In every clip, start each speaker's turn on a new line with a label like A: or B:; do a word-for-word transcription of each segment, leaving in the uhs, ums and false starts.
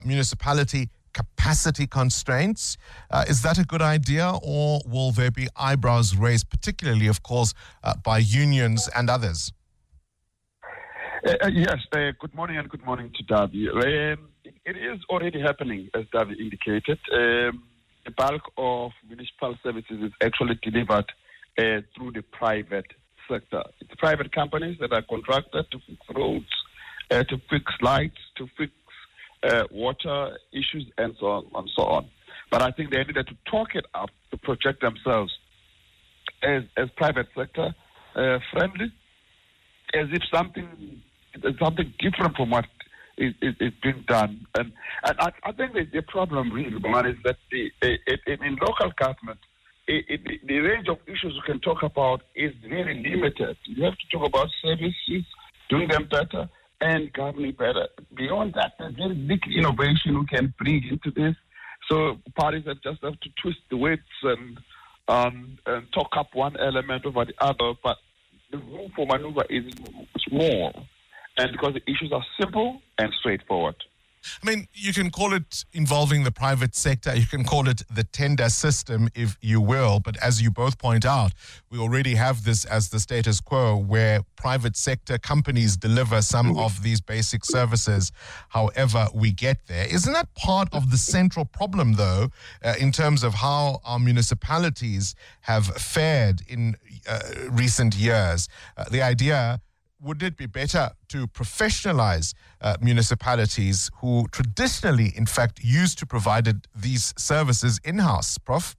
A: municipality capacity constraints. Uh, is that a good idea, or will there be eyebrows raised, particularly, of course, uh, by unions and others?
B: Uh, uh, yes, uh, good morning and good morning to Davi. Um, it, it is already happening, as Davi indicated. Um, the bulk of municipal services is actually delivered uh, through the private sector. It's private companies that are contracted to fix roads, uh, to fix lights, to fix uh, water issues, and so on and so on. But I think they needed to talk it up to project themselves as, as private sector uh, friendly, as if something something different from what is, is, is being done. And, and I, I think the, the problem really, one, is that the, it, it, in local government, it, it, the range of issues we can talk about is very limited. You have to talk about services, doing them better, and governing better. Beyond that, there's very little innovation we can bring into this. So parties have just have to twist the weights and, um, and talk up one element over the other, but the room for maneuver is small, and because the issues are simple and straightforward.
A: I mean, you can call it involving the private sector, you can call it the tender system, if you will, but as you both point out, we already have this as the status quo, where private sector companies deliver some of these basic services however we get there. Isn't that part of the central problem, though, uh, in terms of how our municipalities have fared in uh, recent years? Uh, the idea, would it be better to professionalize uh, municipalities who traditionally, in fact, used to provide these services in-house, Prof?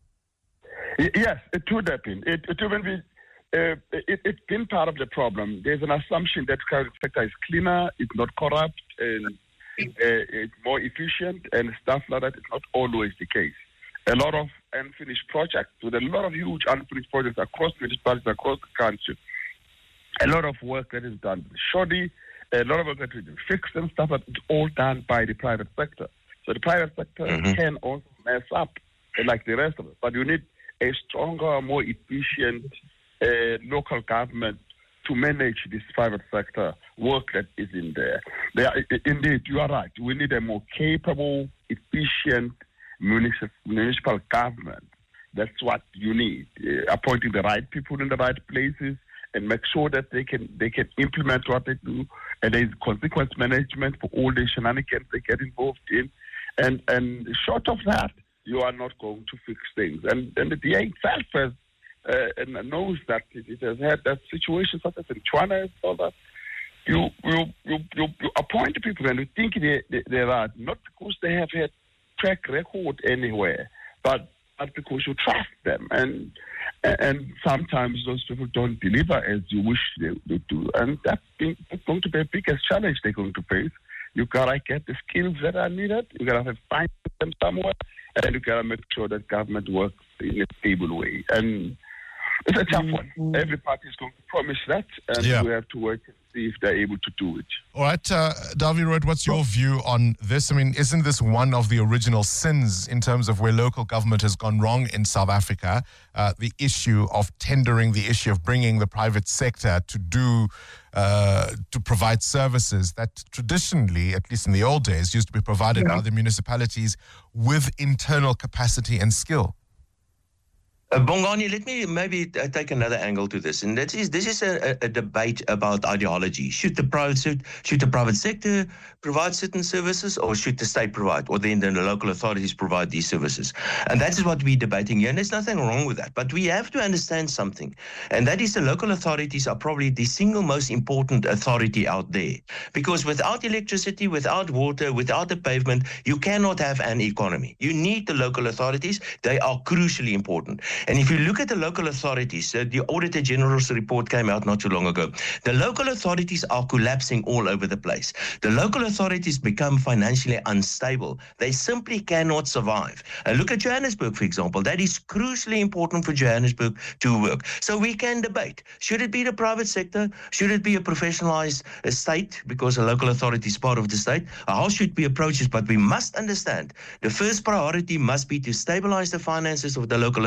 B: Yes, it would have been. It, it would be. Uh, it, it's been part of the problem. There's an assumption that private sector is cleaner, it's not corrupt, and uh, it's more efficient, and stuff like that. It's not always the case. A lot of unfinished projects, with a lot of huge unfinished projects across municipalities across the country. A lot of work that is done shoddy, a lot of work that is fixed and stuff, but it's all done by the private sector. So the private sector mm-hmm. can also mess up like the rest of it. But you need a stronger, more efficient uh, local government to manage this private sector work that is in there. They are, indeed, you are right. We need a more capable, efficient municipal, municipal government. That's what you need. Uh, appointing the right people in the right places, and make sure that they can they can implement what they do, and there is consequence management for all the shenanigans they get involved in, and and short of that, you are not going to fix things. And and the D A itself has uh, and knows that it, it has had that situation, such as in Tshwane and all that. You you you you, you appoint people and you think they, they they are not because they have had track record anywhere, but but because you trust them, and and sometimes those people don't deliver as you wish they, they do, and that's, been, that's going to be the biggest challenge they're going to face. You gotta get the skills that are needed. You gotta have find them somewhere, and you gotta make sure that government works in a stable way. And it's a tough one. Every party is going to promise that, and yeah. we have to work and see if they're able to do it.
A: All right, uh, Davi Rood, what's your view on this? I mean, isn't this one of the original sins in terms of where local government has gone wrong in South Africa? Uh, the issue of tendering, the issue of bringing the private sector to do, uh, to provide services that traditionally, at least in the old days, used to be provided yeah. by the municipalities with internal capacity and skill.
C: Uh, Bongani, let me maybe uh, take another angle to this, and that is this is a, a debate about ideology. Should the private should the private sector provide certain services, or should the state provide, or then the local authorities provide these services? And that is what we're debating here, and there's nothing wrong with that. But we have to understand something, and that is the local authorities are probably the single most important authority out there, because without electricity, without water, without the pavement, you cannot have an economy. You need the local authorities. They are crucially important. And if you look at the local authorities, uh, the Auditor General's report came out not too long ago. The local authorities are collapsing all over the place. The local authorities become financially unstable. They simply cannot survive. Uh, look at Johannesburg, for example. That is crucially important for Johannesburg to work. So we can debate. Should it be the private sector? Should it be a professionalized uh, state? Because a local authority is part of the state. Uh, how should we approach this? But we must understand the first priority must be to stabilize the finances of the local authorities.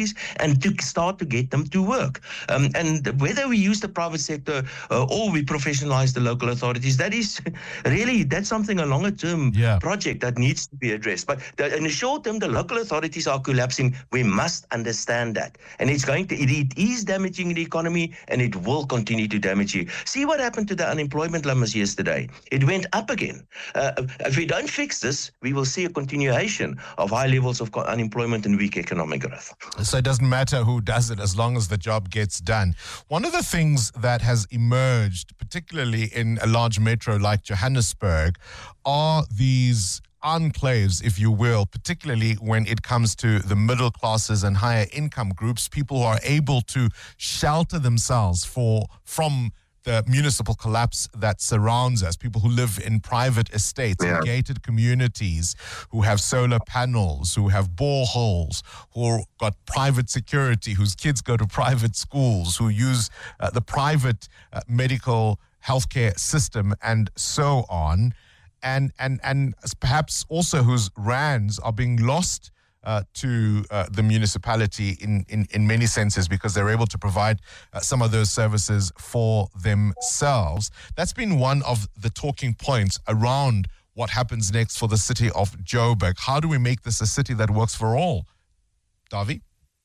C: authorities and to start to get them to work. Um, and whether we use the private sector uh, or we professionalize the local authorities, that is really, that's something, a longer term
A: Yeah.
C: project that needs to be addressed. But the, in the short term, the local authorities are collapsing. We must understand that. And it's going to, it, it is damaging the economy, and it will continue to damage you. See what happened to the unemployment numbers yesterday. It went up again. Uh, if we don't fix this, we will see a continuation of high levels of unemployment and weak economic growth.
A: So it doesn't matter who does it as long as the job gets done. One of the things that has emerged, particularly in a large metro like Johannesburg, are these enclaves, if you will, particularly when it comes to the middle classes and higher income groups, people who are able to shelter themselves for from the municipal collapse that surrounds us, people who live in private estates,
C: Yeah.
A: in gated communities, who have solar panels, who have boreholes, who got private security, whose kids go to private schools, who use uh, the private uh, medical healthcare system, and so on. And, and, and perhaps also whose rands are being lost Uh, to uh, the municipality in, in, in many senses, because they're able to provide uh, some of those services for themselves. That's been one of the talking points around what happens next for the city of Joburg. How do we make this a city that works for all? Davi?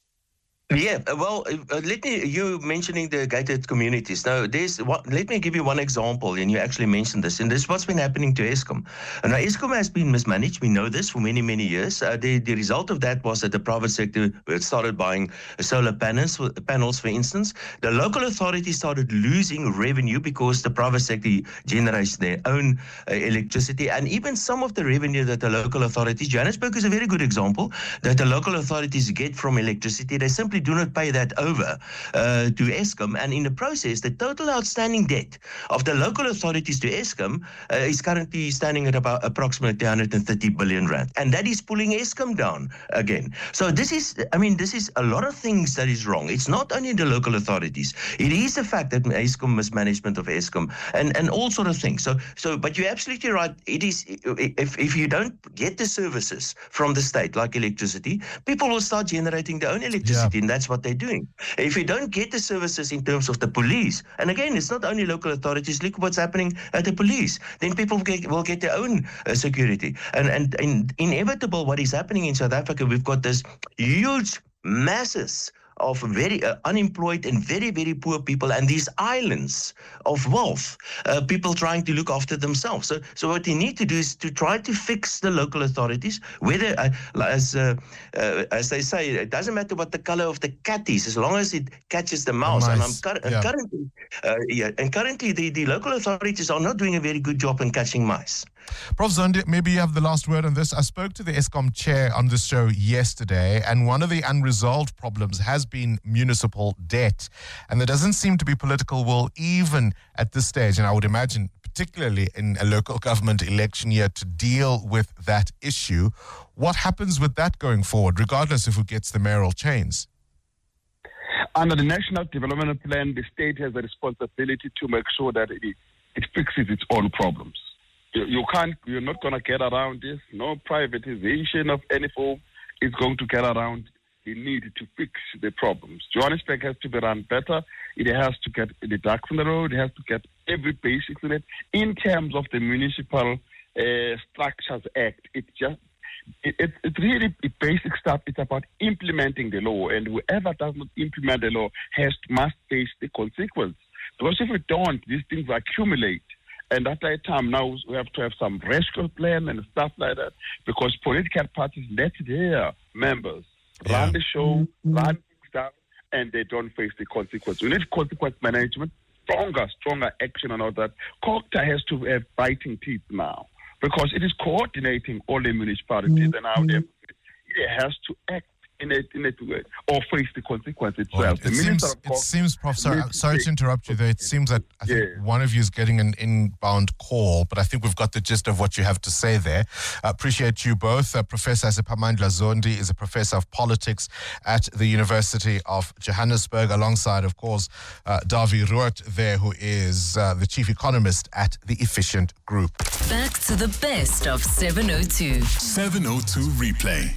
C: Yeah, well, uh, let me, you mentioning the gated communities. Now, there's what, let me give you one example, and you actually mentioned this, and this is what's been happening to Eskom. And now, Eskom has been mismanaged. We know this for many, many years. Uh, the, the result of that was that the private sector started buying solar panels, panels, for instance. The local authorities started losing revenue because the private sector generates their own uh, electricity, and even some of the revenue that the local authorities, Johannesburg is a very good example, that the local authorities get from electricity, they simply do not pay that over uh, to Eskom, and in the process, the total outstanding debt of the local authorities to Eskom uh, is currently standing at about approximately one hundred thirty billion rand, and that is pulling Eskom down again. So this is, I mean, this is a lot of things that is wrong. It's not only the local authorities; it is the fact that Eskom mismanagement of Eskom and and all sort of things. So so, but you're absolutely right. It is, if if you don't get the services from the state like electricity, people will start generating their own electricity. Yeah. That's what they're doing. If you don't get the services in terms of the police, and again, it's not only local authorities, look what's happening at the police, then people will get, will get their own uh, security. And, and, and inevitable what is happening in South Africa, we've got this huge masses of very uh, unemployed and very, very poor people, and these islands of wealth, uh, people trying to look after themselves. So, so what you need to do is to try to fix the local authorities, whether, uh, as uh, uh, as they say, it doesn't matter what the color of the cat is, as long as it catches the mouse.
A: The
C: and
A: mice.
C: I'm cur-
A: yeah.
C: currently, uh, yeah, and currently the, the local authorities are not doing a very good job in catching mice.
A: Professor Zondi, maybe you have the last word on this. I spoke to the Eskom chair on this show yesterday, and one of the unresolved problems has been municipal debt. And there doesn't seem to be political will even at this stage, and I would imagine particularly in a local government election year, to deal with that issue. What happens with that going forward, regardless of who gets the mayoral chains?
B: Under the National Development Plan, the state has a responsibility to make sure that it, it fixes its own problems. You, you can't, you're not going to get around this. No privatization of any form is going to get around the need to fix the problems. Johannesburg has to be run better. It has to get the ducks in the road. It has to get every basics in it. In terms of the Municipal uh, Structures Act, it just it, it, it really the basic stuff. It's about implementing the law, and whoever does not implement the law has must face the consequence. Because if we don't, these things accumulate. And at that time, now we have to have some rescue plan and stuff like that, because political parties let their members yeah. run the show, mm-hmm. run things down, and they don't face the consequence. We need consequence management, stronger, stronger action and all that. COGTA has to have biting teeth now, because it is coordinating all the municipalities, mm-hmm. and now they, it has to act in it, in it or face the consequence itself.
A: Right. It, seems, it seems, Professor, sorry to interrupt you there. It seems that I think yeah. one of you is getting an inbound call, but I think we've got the gist of what you have to say there. I appreciate you both. Uh, Professor Siphamandla Zondi is a professor of politics at the University of Johannesburg, alongside, of course, uh, Davi Roort there, who is uh, the chief economist at the Efficient Group.
D: Back to the best of seven oh two.
E: seven oh two Replay.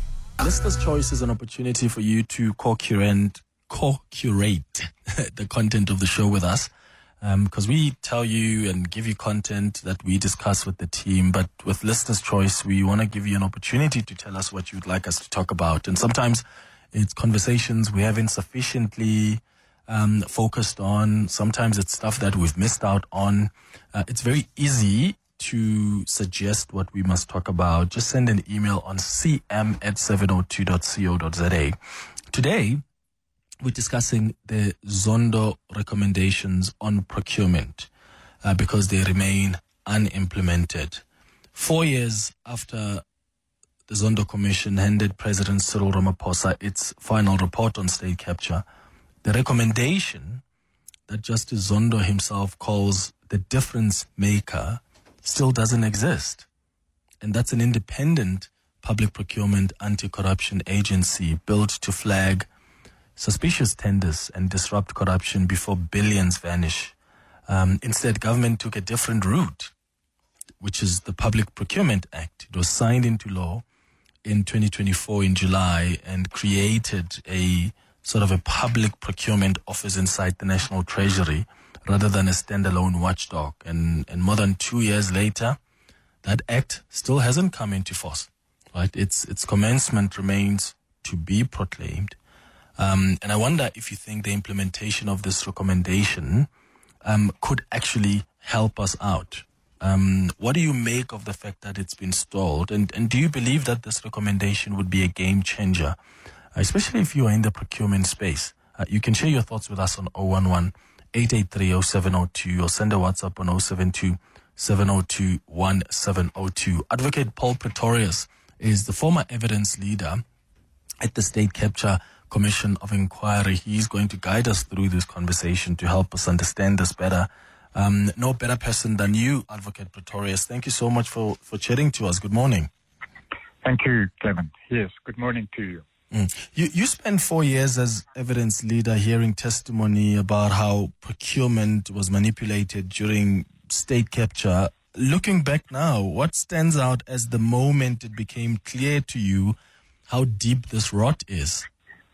D: Listener's Choice is an opportunity for you to co-curate, co-curate the content of the show with us. Because um, we tell you and give you content that we discuss with the team, but with Listener's Choice, we want to give you an opportunity to tell us what you'd like us to talk about. And sometimes it's conversations we haven't sufficiently um, focused on. Sometimes it's stuff that we've missed out on. Uh, it's very easy to suggest what we must talk about. Just send an email on c m at seven oh two dot co dot z a. Today, we're discussing the Zondo recommendations on procurement uh, because they remain unimplemented. Four years after the Zondo Commission handed President Cyril Ramaphosa its final report on state capture, the recommendation that Justice Zondo himself calls the difference maker still doesn't exist. And that's an independent public procurement anti-corruption agency built to flag suspicious tenders and disrupt corruption before billions vanish. Um, instead, government took a different route, which is the Public Procurement Act. It was signed into law in twenty twenty-four in July and created a sort of a public procurement office inside the National Treasury rather than a standalone watchdog. And, and more than two years later, that act still hasn't come into force. Right? Its its commencement remains to be proclaimed. Um, and I wonder if you think the implementation of this recommendation um, could actually help us out. Um, what do you make of the fact that it's been stalled? And, and do you believe that this recommendation would be a game changer, especially if you are in the procurement space? Uh, you can share your thoughts with us on zero one one, eight eight three, zero seven zero two or send a WhatsApp on zero seven two, seven zero two, one seven zero two. Advocate Paul Pretorius is the former evidence leader at the State Capture Commission of Inquiry. He's going to guide us through this conversation to help us understand this better. Um, no better person than you, Advocate Pretorius. Thank you so much for, for chatting to us. Good morning.
E: Thank you, Clement. Yes, good morning to you.
D: Mm. You, you spent four years as evidence leader hearing testimony about how procurement was manipulated during state capture. Looking back now, what stands out as the moment it became clear to you how deep this rot is?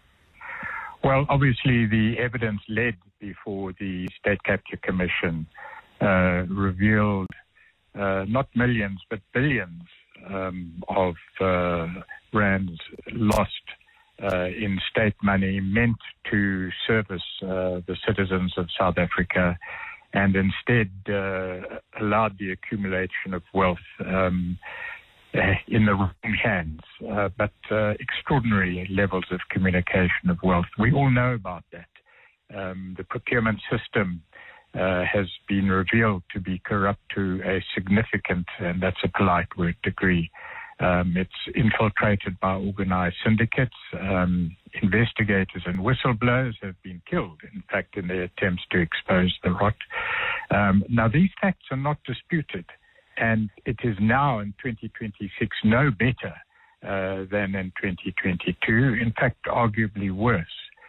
E: Well, obviously, the evidence led before the State Capture Commission uh, revealed uh, not millions, but billions um, of uh, rands lost uh, in state money meant to service uh, the citizens of South Africa, and instead uh, allowed the accumulation of wealth um, in the wrong hands, uh, but uh, extraordinary levels of communication of wealth. We all know about that. Um, the procurement system uh, has been revealed to be corrupt to a significant, and that's a polite word, degree. Um, it's infiltrated by organized syndicates. Um, investigators and whistleblowers have been killed, in fact, in their attempts to expose the rot. Um, now, these facts are not disputed. And it is now in twenty twenty-six no better uh, than in twenty twenty-two, in fact, arguably worse.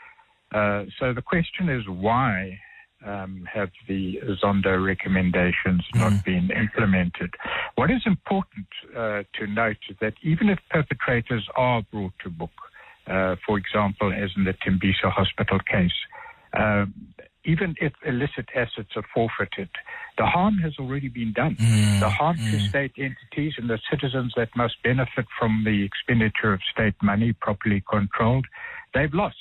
E: Uh, so the question is, why um, have the Zondo recommendations mm. not been implemented? What is important uh, to note is that even if perpetrators are brought to book, uh, for example, as in the Tembisa Hospital case, uh, even if illicit assets are forfeited, the harm has already been done. Mm, the harm mm. to state entities and the citizens that must benefit from the expenditure of state money properly controlled, they've lost.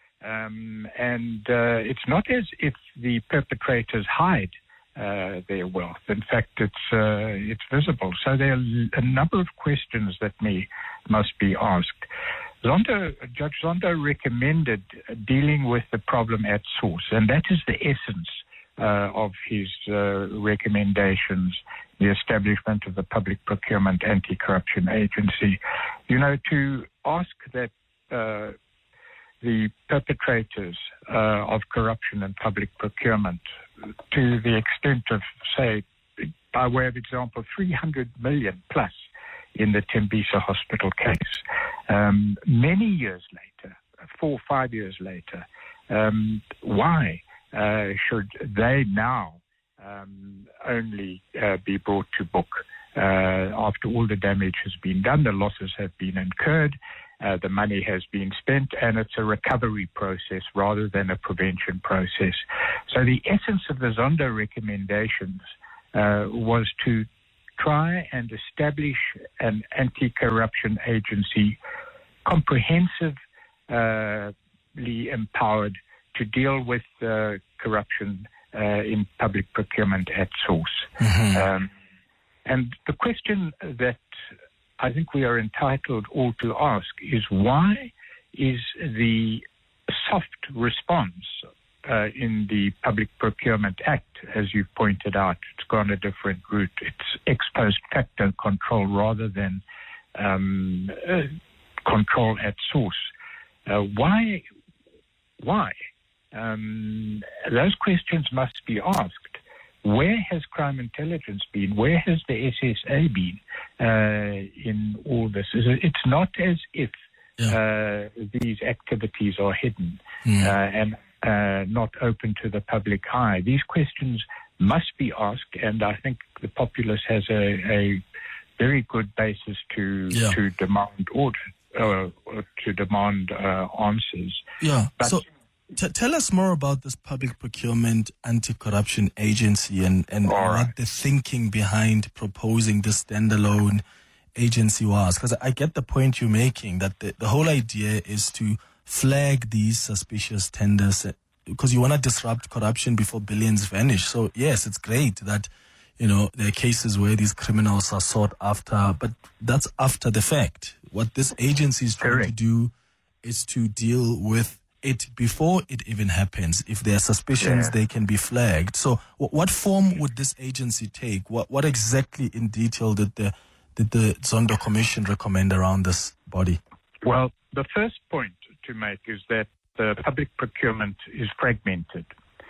E: Um, and uh, it's not as if the perpetrators hide uh, their wealth. In fact, it's uh, it's visible. So there are a number of questions that may must be asked. Zondo, Judge Zondo recommended dealing with the problem at source, and that is the essence uh, of his uh, recommendations, the establishment of the Public Procurement Anti-Corruption Agency. You know, to ask that uh, the perpetrators uh, of corruption and public procurement, to the extent of, say, by way of example, three hundred million plus in the Tembisa Hospital case. Um, many years later, four or five years later, um, why uh, should they now um, only uh, be brought to book uh, after all the damage has been done, the losses have been incurred, Uh, the money has been spent, and it's a recovery process rather than a prevention process. So the essence of the Zondo recommendations uh, was to try and establish an anti-corruption agency comprehensively uh, empowered to deal with uh, corruption uh, in public procurement at source. Mm-hmm. Um, and the question that I think we are entitled all to ask is, why is the soft response uh, in the Public Procurement Act, as you've pointed out, it's gone a different route. It's ex post facto control rather than um, uh, control at source. Uh, why? Why? Um, those questions must be asked. Where has crime intelligence been? Where has the S S A been uh, in all this? It's not as if yeah. uh, these activities are hidden mm. uh, and uh, not open to the public eye. These questions must be asked, and I think the populace has a, a very good basis to yeah. to demand order, uh, to demand uh, answers.
D: Yeah. But, so. T- tell us more about this Public Procurement Anti-Corruption Agency and, and right. what the thinking behind proposing this standalone agency was. Because I get the point you're making, that the, the whole idea is to flag these suspicious tenders because you want to disrupt corruption before billions vanish. So, yes, it's great that, you know, there are cases where these criminals are sought after, but that's after the fact. What this agency is trying Correct. to do is to deal with it before it even happens. If there are suspicions, yeah. they can be flagged. So w- what form would this agency take? What what exactly in detail did the did the Zondo Commission recommend around this body?
E: Well, the first point to make is that the public procurement is fragmented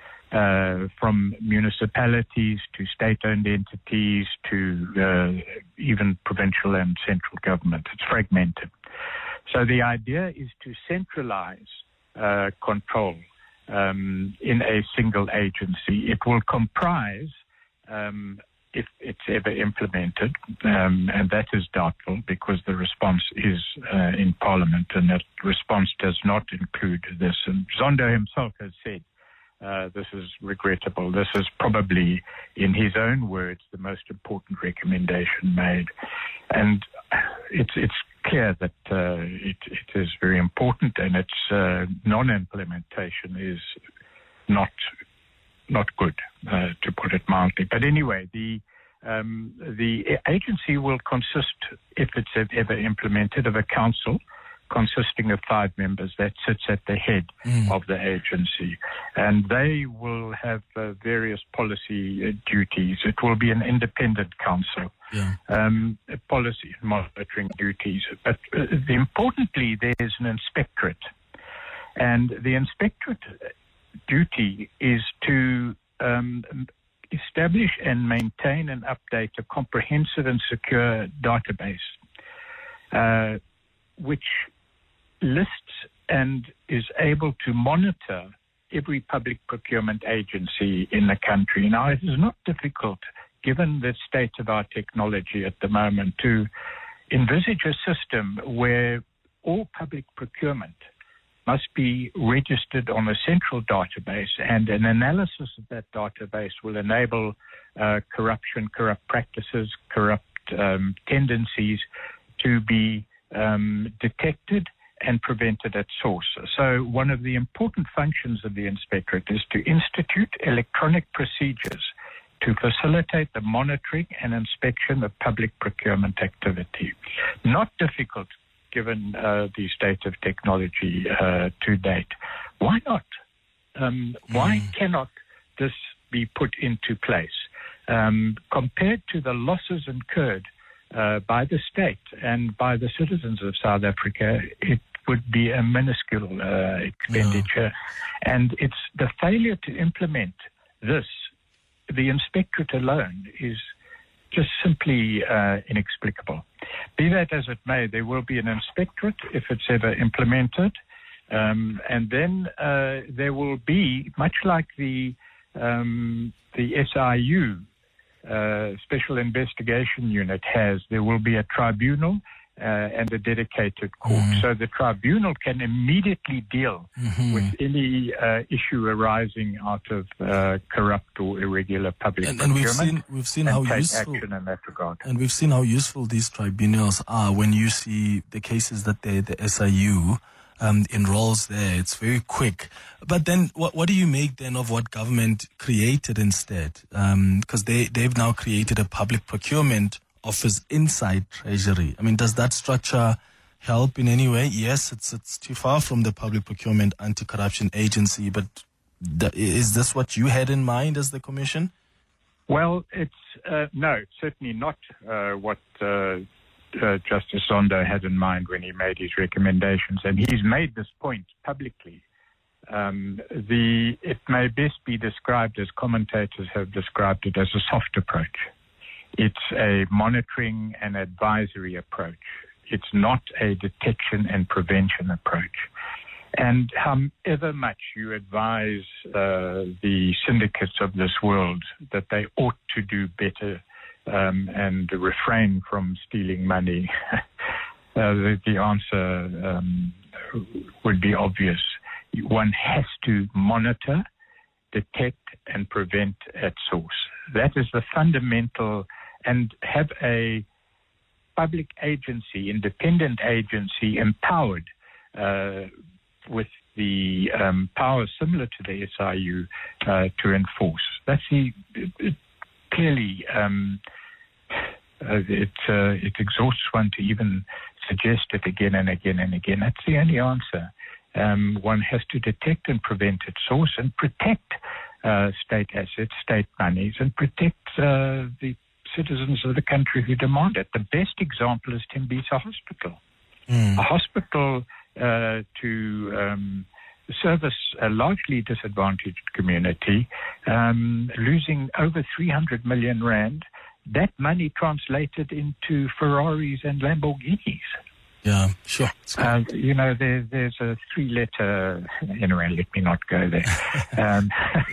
E: uh, from municipalities to state-owned entities to uh, even provincial and central government. It's fragmented. So the idea is to centralize Uh, control um, in a single agency. It will comprise, um, if it's ever implemented, um, and that is doubtful because the response is uh, in Parliament, and that response does not include this. And Zondo himself has said uh, this is regrettable. This is probably, in his own words, the most important recommendation made. And it's it's clear that uh, it, it is very important, and its uh, non-implementation is not not good, uh, to put it mildly. But anyway, the um, the agency will consist, if it's ever implemented, of a council consisting of five members that sits at the head mm. of the agency, and they will have uh, various policy uh, duties. It will be an independent council. Yeah. Um, policy and monitoring duties. But uh, the, importantly, there's an inspectorate. And the inspectorate duty is to um, establish and maintain and update a comprehensive and secure database, uh, which lists and is able to monitor every public procurement agency in the country. Now, it is not difficult, given the state of our technology at the moment, to envisage a system where all public procurement must be registered on a central database, and an analysis of that database will enable uh, corruption, corrupt practices, corrupt um, tendencies to be um, detected and prevented at source. So one of the important functions of the inspectorate is to institute electronic procedures to facilitate the monitoring and inspection of public procurement activity. Not difficult, given uh, the state of technology uh, to date. Why not? Um, why mm. cannot this be put into place? Um, compared to the losses incurred uh, by the state and by the citizens of South Africa, it would be a minuscule uh, expenditure. Yeah. And it's the failure to implement this, the inspectorate alone, is just simply uh, inexplicable. Be that as it may, there will be an inspectorate if it's ever implemented, um, and then uh, there will be, much like the um, the S I U, uh, Special Investigation Unit has, there will be a tribunal uh, and a dedicated court.
D: Mm.
E: So the tribunal can immediately deal
D: Mm-hmm.
E: with any uh, issue arising out of uh, corrupt or irregular public
D: And, and we've
E: procurement,
D: seen we've seen
E: and
D: how
E: take
D: useful
E: action in that regard.
D: and we've seen how useful these tribunals are when you see the cases that they, the S I U um, enrolls there. It's very quick. But then, what what do you make then of what government created instead? Because they they've now created a public procurement office inside Treasury. I mean, does that structure help in any way? Yes, it's it's too far from the Public Procurement Anti-Corruption Agency, but th- is this what you had in mind as the Commission?
E: Well, it's uh, no, certainly not uh, what uh, uh, Justice Zondo had in mind when he made his recommendations, and he's made this point publicly. Um, the it may best be described, as commentators have described it, as a soft approach. It's a monitoring and advisory approach. It's not a detection and prevention approach. And however much you advise uh, the syndicates of this world that they ought to do better um, and refrain from stealing money, uh, the, the answer um, would be obvious. One has to monitor, detect, and prevent at source. That is the fundamental, and have a public agency, independent agency, empowered uh, with the um, power similar to the S I U uh, to enforce. That's the it, it, clearly um, uh, it uh, it exhausts one to even suggest it again and again and again. That's the only answer. Um, one has to detect and prevent at source and protect uh, state assets, state monies, and protect uh, the citizens of the country who demand it. The best example is Tembisa Hospital, mm. a hospital uh, to um, service a largely disadvantaged community, um, losing over three hundred million rand. That money translated into Ferraris and Lamborghinis.
D: Yeah, sure.
E: Uh, you know, there, there's a three-letter. Anyway, let me not go there. Um,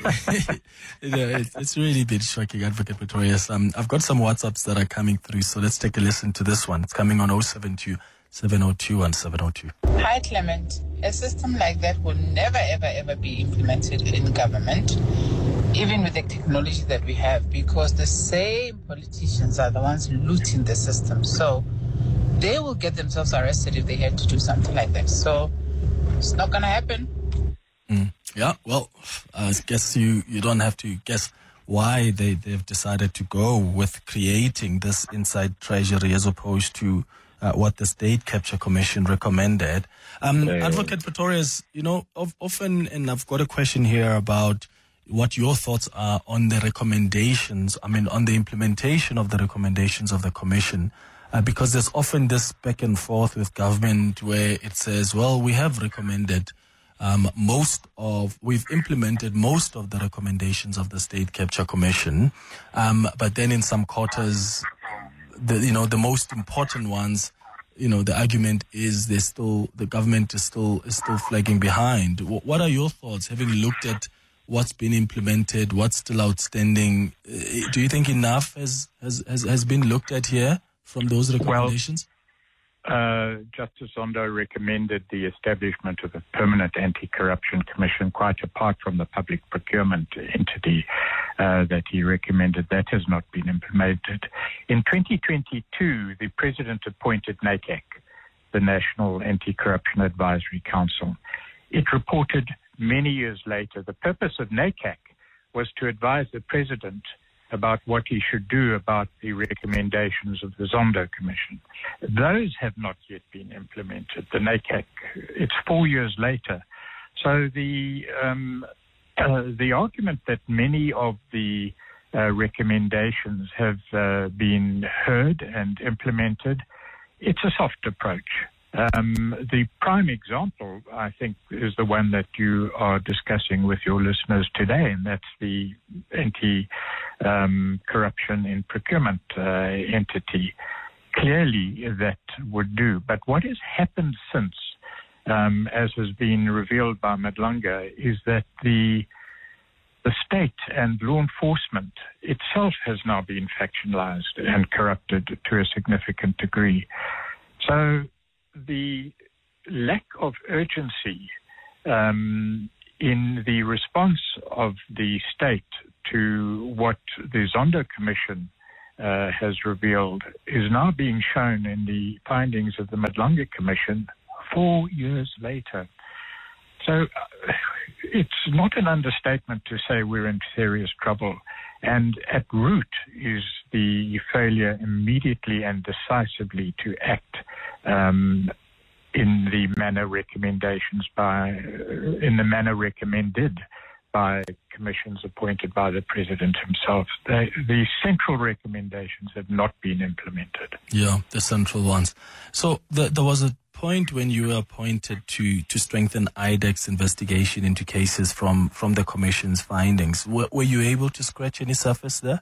D: yeah, it's, it's really been shocking, Advocate Pretorius. Um, I've got some WhatsApps that are coming through, so let's take a listen to this one. It's coming on oh seven two, seven oh two, one seven oh two.
F: Hi, Clement. A system like that will never, ever, ever be implemented in government, even with the technology that we have, because the same politicians are the ones looting the system. So they will get themselves arrested if they had to do something like that. So it's not going to happen.
D: Mm. Yeah, well, I guess you, you don't have to guess why they, they've decided to go with creating this inside Treasury as opposed to uh, what the State Capture Commission recommended. Um,
E: yeah.
D: Advocate Pretorius, you know, of, often, and I've got a question here about what your thoughts are on the recommendations, I mean, on the implementation of the recommendations of the Commission. Uh, because there's often this back and forth with government where it says, well, we have recommended um, most of, we've implemented most of the recommendations of the State Capture Commission. Um, but then in some quarters, the, you know, the most important ones, you know, the argument is there's still, the government is still, is still flagging behind. W- what are your thoughts, having looked at what's been implemented, what's still outstanding? Uh, do you think enough has, has, has, has been looked at here from those recommendations?
E: Well, uh, Justice Zondo recommended the establishment of a permanent anti-corruption commission, quite apart from the public procurement entity uh, that he recommended. That has not been implemented. In twenty twenty-two, the President appointed NACAC, the National Anti-Corruption Advisory Council. It reported many years later, the purpose of NACAC was to advise the President about what he should do about the recommendations of the Zondo Commission. Those have not yet been implemented. The NACAC, it's four years later. So the um, uh, the argument that many of the uh, recommendations have uh, been heard and implemented, it's a soft approach. Um, the prime example, I think, is the one that you are discussing with your listeners today, and that's the anti-corruption um, in procurement uh, entity. Clearly, that would do. But what has happened since, um, as has been revealed by Madlanga, is that the the state and law enforcement itself has now been factionalized and corrupted to a significant degree. So the lack of urgency um, in the response of the state to what the Zondo Commission uh, has revealed is now being shown in the findings of the Madlanga Commission four years later. So uh, it's not an understatement to say we're in serious trouble. And at root is the failure immediately and decisively to act um, in the manner recommendations by, in the manner recommended by commissions appointed by the president himself. They, the central recommendations have not been implemented.
D: Yeah, the central ones. So the, there was a point when you were appointed to to strengthen I D E C's investigation into cases from, from the Commission's findings. Were, were you able to scratch any surface there?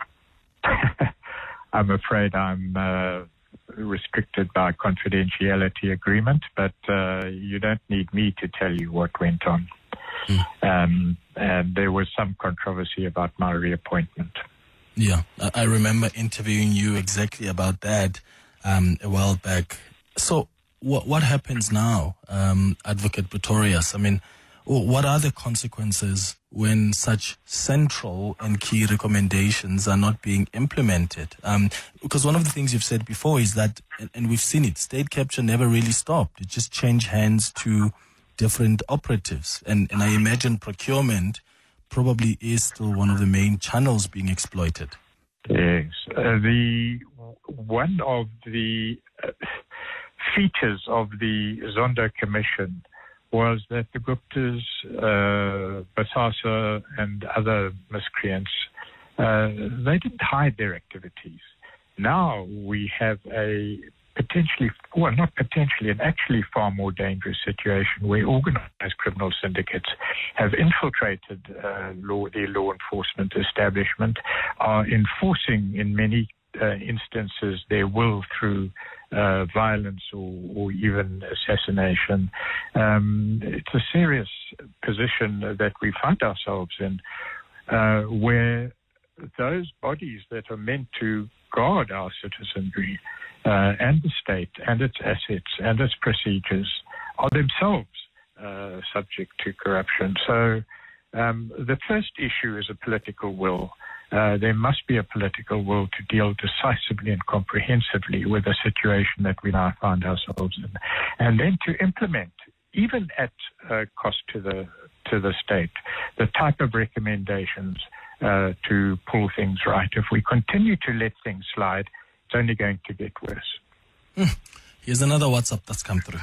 E: I'm afraid I'm uh, restricted by confidentiality agreement, but uh, you don't need me to tell you what went on. Mm. Um, and there was some controversy about my reappointment.
D: Yeah, I, I remember interviewing you exactly about that um, a while back. So What what happens now, um, Advocate Pretorius? I mean, what are the consequences when such central and key recommendations are not being implemented? Um, because one of the things you've said before is that, and we've seen it, state capture never really stopped. It just changed hands to different operatives. And, and I imagine procurement probably is still one of the main channels being exploited.
E: Yes. Uh, the one of the... Uh, features of the Zondo Commission was that the Guptas, uh, Bosasa and other miscreants, uh, they didn't hide their activities. Now we have a potentially, well, not potentially, an actually far more dangerous situation where organized criminal syndicates have infiltrated uh, law, the law enforcement establishment, are enforcing in many uh, instances their will through Uh, violence or, or even assassination. Um, it's a serious position that we find ourselves in, uh, where those bodies that are meant to guard our citizenry uh, and the state and its assets and its procedures are themselves uh, subject to corruption. So um, the first issue is a political will. Uh, there must be a political will to deal decisively and comprehensively with the situation that we now find ourselves in, and then to implement, even at uh, cost to the to the state, the type of recommendations uh, to pull things right. If we continue to let things slide, it's only going to get worse.
D: Mm. Here's another WhatsApp that's come through.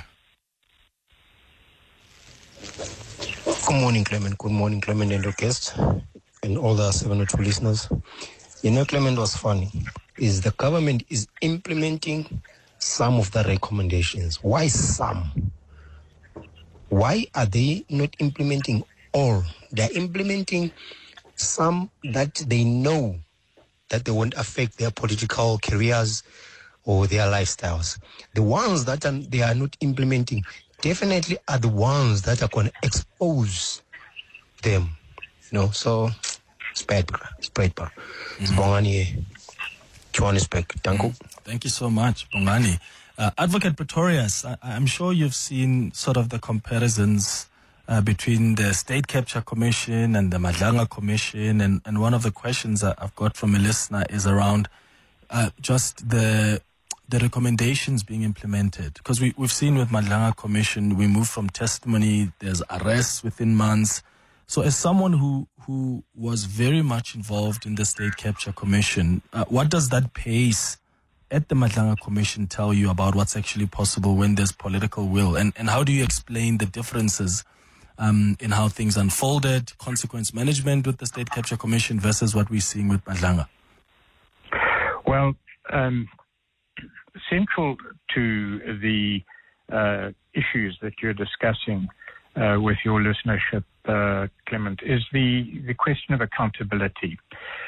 G: Good morning, Clement. Good morning, Clement and your guests, and all the seven oh two listeners. You know, Clement, was funny is the government is implementing some of the recommendations. Why some? Why are they not implementing all? They're implementing some that they know that they won't affect their political careers or their lifestyles. The ones that are, they are not implementing definitely are the ones that are going to expose them. You know, so it's bad, it's bad. It's Bongani, Johannesburg. Thank you.
D: Thank you so much, Bongani. Uh, Advocate Pretorius, I, I'm sure you've seen sort of the comparisons uh, between the State Capture Commission and the Madlanga Commission, and, and one of the questions that I've got from a listener is around uh, just the the recommendations being implemented. Because we, we've seen with Madlanga Commission, we move from testimony, there's arrests within months. So as someone who, who was very much involved in the State Capture Commission, uh, what does that pace at the Madlanga Commission tell you about what's actually possible when there's political will? And, and how do you explain the differences um, in how things unfolded, consequence management with the State Capture Commission versus what we're seeing with Madlanga?
E: Well, um, central to the uh, issues that you're discussing uh, with your listenership, uh, Clement, is the, the question of accountability.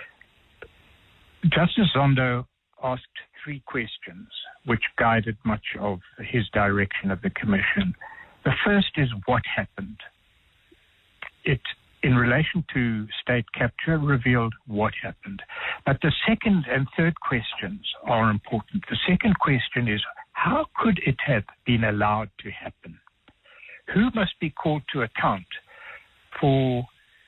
E: Justice Zondo asked three questions which guided much of his direction of the commission. The first is what happened. It, in relation to state capture, revealed what happened. But the second and third questions are important. The second question is how could it have been allowed to happen? Who must be called to account for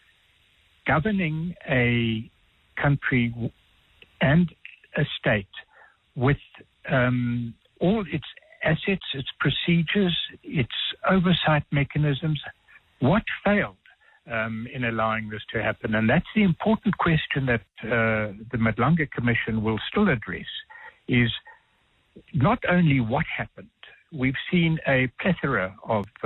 E: governing a country and a state with um, all its assets, its procedures, its oversight mechanisms? What failed um, in allowing this to happen? And that's the important question that uh, the Madlanga Commission will still address, is not only what happened. We've seen a plethora of uh,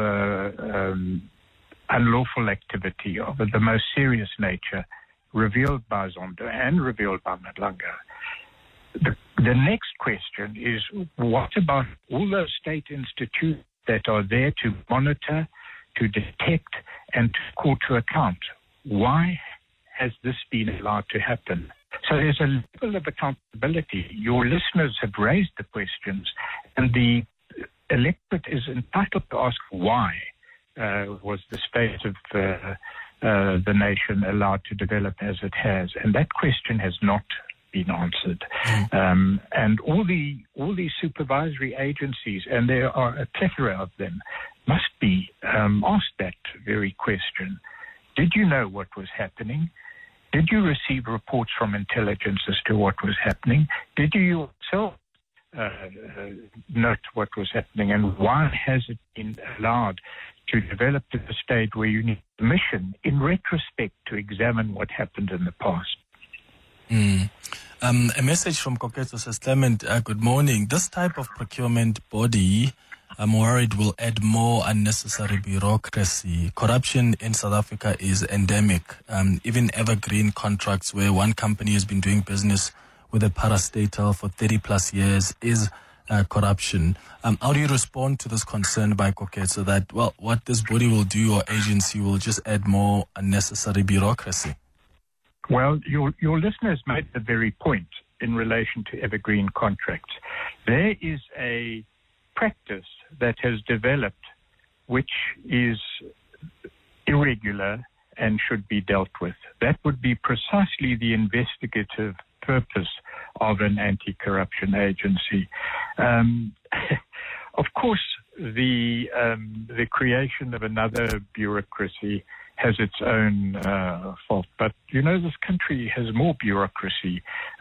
E: um, unlawful activity of the most serious nature revealed by Zondo and revealed by Madlanga. The, the next question is, what about all those state institutions that are there to monitor, to detect, and to call to account? Why has this been allowed to happen? So there's a level of accountability. Your listeners have raised the questions, and the electorate is entitled to ask why uh, was the state of uh, uh, the nation allowed to develop as it has, and that question has not been answered. Um, and all the all these supervisory agencies, and there are a plethora of them, must be um, asked that very question. Did you know what was happening? Did you receive reports from intelligence as to what was happening? Did you yourself uh, uh, note what was happening? And why has it been allowed to develop to the stage where you need permission, in retrospect, to examine what happened in the past?
D: Mm. Um, a message from Koketso says, Clement, uh, good morning. This type of procurement body, I'm worried, will add more unnecessary bureaucracy. Corruption in South Africa is endemic. Um, even evergreen contracts where one company has been doing business with a parastatal for thirty plus years is uh, corruption. Um, how do you respond to this concern by Koketso that, well, what this body will do or agency will just add more unnecessary bureaucracy?
E: Well, your, your listeners made the very point in relation to evergreen contracts. There is a practice that has developed which is irregular and should be dealt with. That would be precisely the investigative purpose of an anti-corruption agency. Um, of course, the um, the creation of another bureaucracy has its own uh, fault. But, you know, this country has more bureaucracy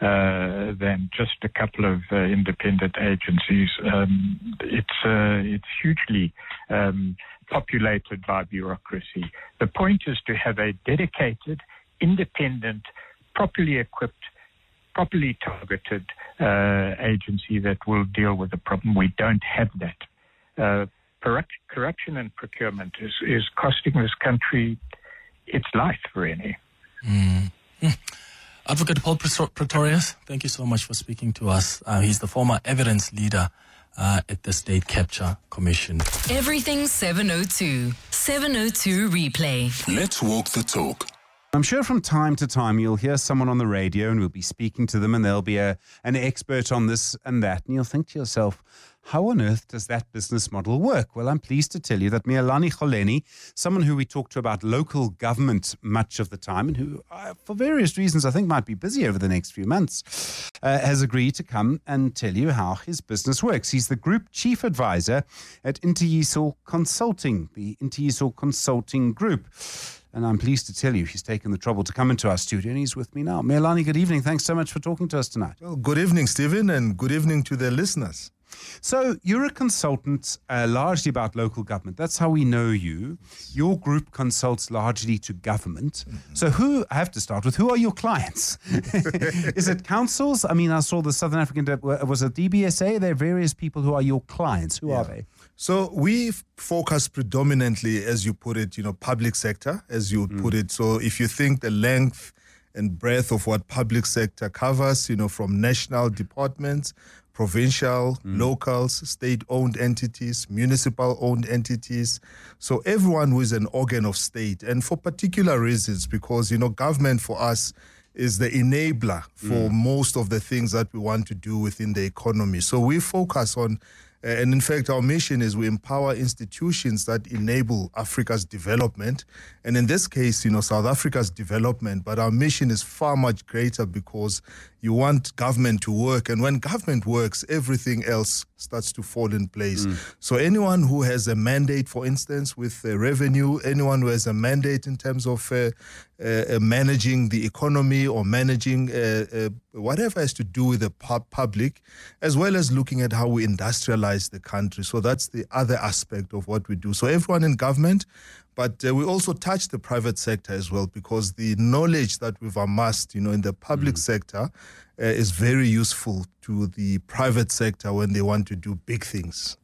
E: uh, than just a couple of uh, independent agencies. Um, it's, uh, it's hugely um, populated by bureaucracy. The point is to have a dedicated, independent, properly equipped, properly targeted uh, agency that will deal with the problem. We don't have that. Uh, Corruption and procurement is, is costing this country its life, really.
D: Mm. Mm. Advocate Paul Pretorius, thank you so much for speaking to us. Uh, he's the former evidence leader uh, at the State Capture Commission.
H: Everything seven oh two. seven oh two replay.
I: Let's walk the talk. I'm sure from time to time you'll hear someone on the radio and we'll be speaking to them and there'll be a, an expert on this and that. And you'll think to yourself, how on earth does that business model work? Well, I'm pleased to tell you that Mealani Kholeni, someone who we talk to about local government much of the time and who, uh, for various reasons, I think might be busy over the next few months, uh, has agreed to come and tell you how his business works. He's the Group Chief Advisor at Interyiso Consulting, the Interyiso Consulting Group. And I'm pleased to tell you he's taken the trouble to come into our studio and he's with me now. Mealani, good evening. Thanks so much for talking to us tonight.
J: Well, good evening, Stephen, and good evening to the listeners.
I: So you're a consultant uh, largely about local government. That's how we know you. Your group consults largely to government. Mm-hmm. So who, I have to start with, who are your clients? Is it councils? I mean, I saw the Southern African, was it D B S A? There are various people who are your clients. Who yeah. are they?
J: So we focus predominantly, as you put it, you know, public sector, as you mm. put it. So if you think the length and breadth of what public sector covers, you know, from national departments, provincial, mm. locals, state-owned entities, municipal-owned entities. So everyone who is an organ of state, and for particular reasons, because, you know, government for us is the enabler for mm. most of the things that we want to do within the economy. So we focus on, uh, and in fact, our mission is we empower institutions that enable Africa's development. And in this case, you know, South Africa's development, but our mission is far much greater because, You want government to work, and when government works, everything else starts to fall in place. Mm. So anyone who has a mandate, for instance, with uh, revenue, anyone who has a mandate in terms of uh, uh, managing the economy or managing uh, uh, whatever has to do with the pub- public, as well as looking at how we industrialize the country. So that's the other aspect of what we do. So everyone in government, but uh, we also touch the private sector as well, because the knowledge that we've amassed, you know, in the public mm. sector uh, is very useful to the private sector when they want to do big things.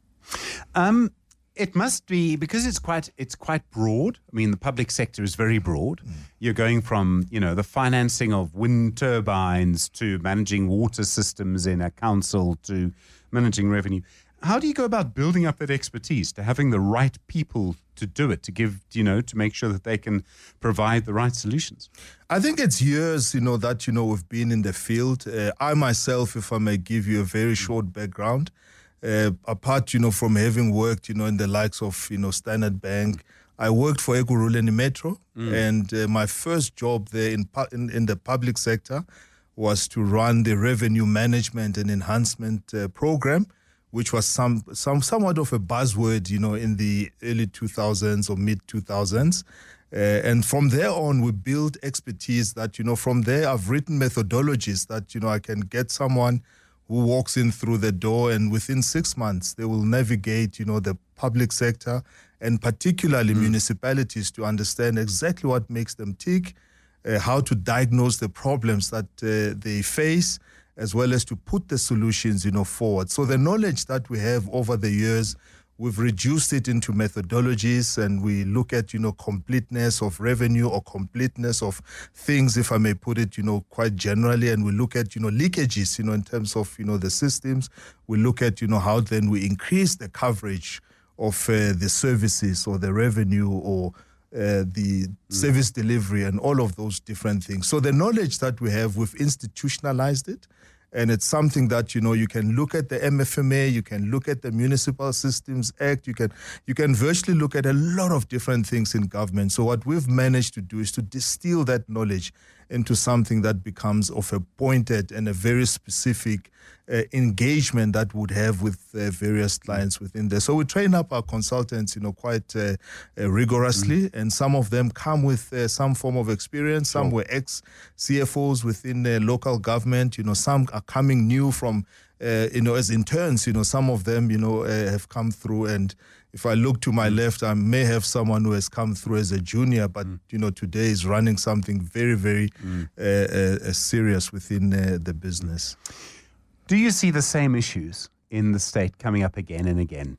I: Um, it must be, because it's quite it's quite broad. I mean, the public sector is very broad. Mm. You're going from, you know, the financing of wind turbines to managing water systems in a council to managing revenue. How do you go about building up that expertise, to having the right people to do it, to give, you know, to make sure that they can provide the right solutions?
J: I think it's years, you know, that, you know, we've been in the field. Uh, I myself, if I may give you a very short background, uh, apart, you know, from having worked, you know, in the likes of, you know, Standard Bank, I worked for Ekurhuleni Metro, mm. and uh, my first job there in, pu- in in the public sector was to run the revenue management and enhancement uh, program, which was some, some somewhat of a buzzword, you know, in the early two thousands or mid two thousands. Uh, and from there on, we built expertise that, you know, from there I've written methodologies that, you know, I can get someone who walks in through the door, and within six months, they will navigate, you know, the public sector and particularly mm. municipalities to understand exactly what makes them tick, uh, how to diagnose the problems that uh, they face, as well as to put the solutions, you know, forward. So the knowledge that we have over the years, we've reduced it into methodologies, and we look at, you know, completeness of revenue or completeness of things, if I may put it, you know, quite generally. And we look at, you know, leakages, you know, in terms of, you know, the systems. We look at, you know, how then we increase the coverage of uh, the services or the revenue or Uh, the mm. service delivery and all of those different things. So the knowledge that we have, we've institutionalized it, and it's something that, you know, you can look at the M F M A, you can look at the Municipal Systems Act, you can you can virtually look at a lot of different things in government. So what we've managed to do is to distill that knowledge into something that becomes of a pointed and a very specific uh, engagement that would have with uh, various clients within there. So we train up our consultants, you know, quite uh, uh, rigorously, mm. and some of them come with uh, some form of experience. Some sure. were ex-C F Os within uh, local government. You know, some are coming new from, uh, you know, as interns. You know, some of them, you know, uh, have come through. And if I look to my mm. left, I may have someone who has come through as a junior, but, mm. you know, today is running something very, very mm. uh, uh, serious within uh, the business.
I: Do you see the same issues in the state coming up again and again?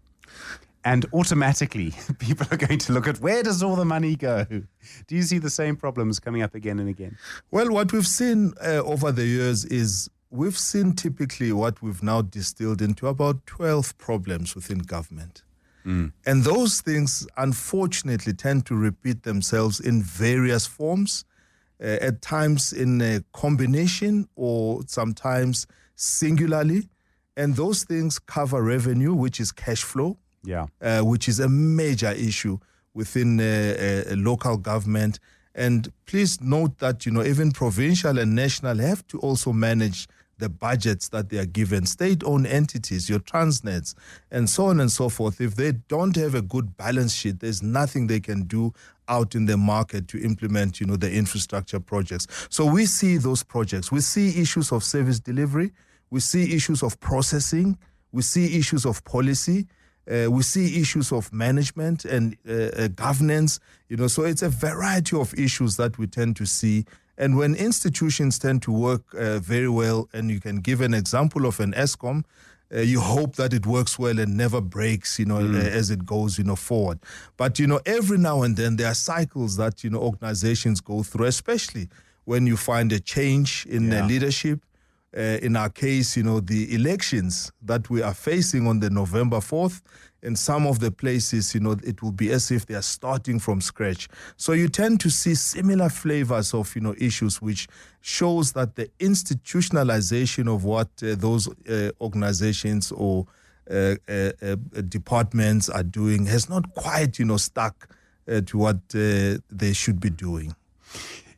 I: And automatically, people are going to look at, where does all the money go? Do you see the same problems coming up again and again?
J: Well, what we've seen uh, over the years is we've seen typically what we've now distilled into about twelve problems within government. Mm. And those things, unfortunately, tend to repeat themselves in various forms, uh, at times in a combination or sometimes singularly. And those things cover revenue, which is cash flow, yeah, uh, which is a major issue within uh, uh, local government. And please note that, you know, even provincial and national have to also manage the budgets that they are given, state-owned entities, your Transnets, and so on and so forth. If they don't have a good balance sheet, there's nothing they can do out in the market to implement, you know, the infrastructure projects. So we see those projects. We see issues of service delivery. We see issues of processing. We see issues of policy. Uh, we see issues of management and uh, uh, governance. You know, so it's a variety of issues that we tend to see. And when institutions tend to work uh, very well, and you can give an example of an Eskom, uh, you hope that it works well and never breaks, you know, mm. uh, as it goes, you know, forward. But, you know, every now and then there are cycles that, you know, organizations go through, especially when you find a change in yeah. uh, leadership. Uh, in our case, you know, the elections that we are facing on the November fourth, in some of the places, you know, it will be as if they are starting from scratch. So you tend to see similar flavors of, you know, issues, which shows that the institutionalization of what uh, those uh, organizations or uh, uh, uh, departments are doing has not quite, you know, stuck uh, to what uh, they should be doing.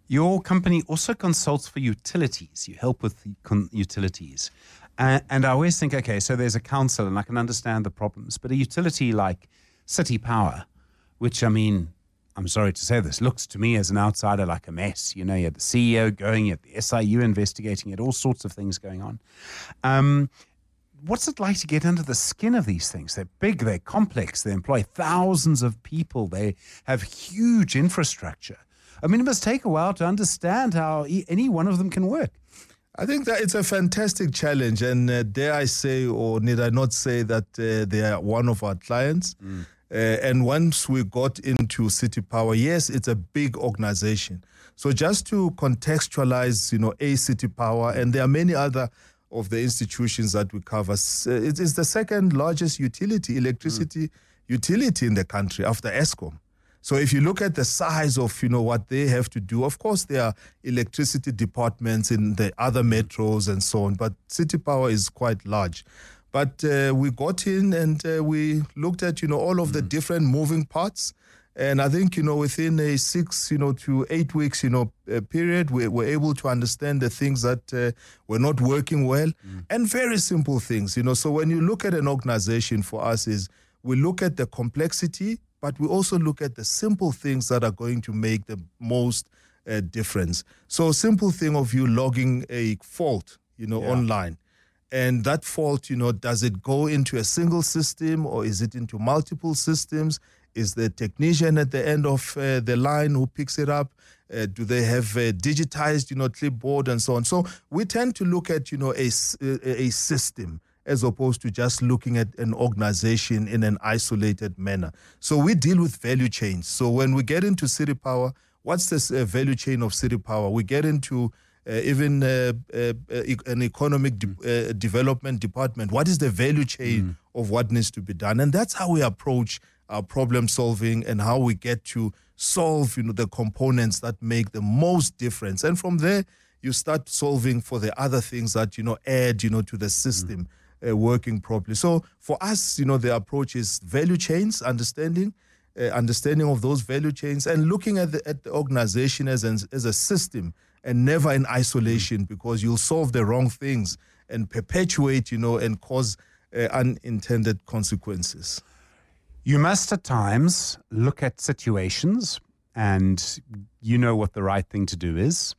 I: Your company also consults for utilities. You help with the con- utilities. Uh, and I always think, okay, so there's a council and I can understand the problems, but a utility like City Power, which, I mean, I'm sorry to say this, looks to me as an outsider like a mess. You know, you had the C E O going, you had the S I U investigating, you had all sorts of things going on. Um, what's it like to get under the skin of these things? They're big, they're complex, they employ thousands of people, they have huge infrastructure. I mean, it must take a while to understand how e- any one of them can work.
J: I think that it's a fantastic challenge, and uh, dare I say, or need I not say, that uh, they are one of our clients. Mm. Uh, and once we got into City Power, yes, it's a big organization. So just to contextualize, you know, a City Power, and there are many other of the institutions that we cover. It is the second largest utility, electricity mm. utility in the country after Eskom. So if you look at the size of, you know, what they have to do, of course, there are electricity departments in the other metros and so on, but City Power is quite large. But uh, we got in and uh, we looked at, you know, all of the different moving parts. And I think, you know, within a six, you know, to eight weeks, you know, uh, period, we were able to understand the things that uh, were not working well mm. and very simple things, you know. So when you look at an organization, for us is we look at the complexity, but we also look at the simple things that are going to make the most uh, difference. So a simple thing of you logging a fault, you know, yeah. online. And that fault, you know, does it go into a single system or is it into multiple systems? Is the technician at the end of uh, the line who picks it up? Uh, do they have a digitized, you know, clipboard and so on? So we tend to look at, you know, a, a system, as opposed to just looking at an organization in an isolated manner. So we deal with value chains. So when we get into City Power, what's this uh, value chain of City Power? We get into uh, even uh, uh, an economic de- uh, development department. What is the value chain mm. of what needs to be done? And that's how we approach our problem solving and how we get to solve, you know, the components that make the most difference. And from there, you start solving for the other things that, you know, add, you know, to the system. Mm. Uh, working properly. So for us, you know, the approach is value chains, understanding, uh, understanding of those value chains, and looking at the, at the organization as an, as a system and never in isolation, because you'll solve the wrong things and perpetuate, you know, and cause uh, unintended consequences.
I: You must at times look at situations and you know what the right thing to do is,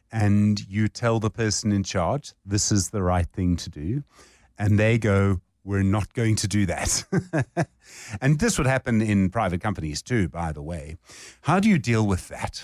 I: and you tell the person in charge, this is the right thing to do. And they go, we're not going to do that. And this would happen in private companies too, by the way. How do you deal with that?